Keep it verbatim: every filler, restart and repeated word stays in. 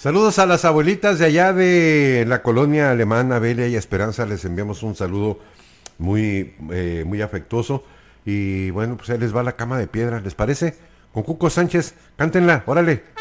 Saludos a las abuelitas de allá de la colonia alemana, Belia y Esperanza. Les enviamos un saludo muy, eh, muy afectuoso. Y bueno, pues ahí les va la cama de piedra, ¿les parece? Con Cuco Sánchez, cántenla, órale.